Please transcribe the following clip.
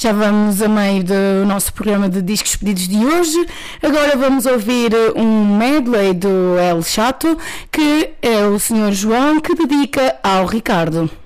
Já vamos a meio do nosso programa de discos pedidos de hoje. Agora vamos ouvir um medley do El Chato, que é o Sr. João, que dedica ao Ricardo.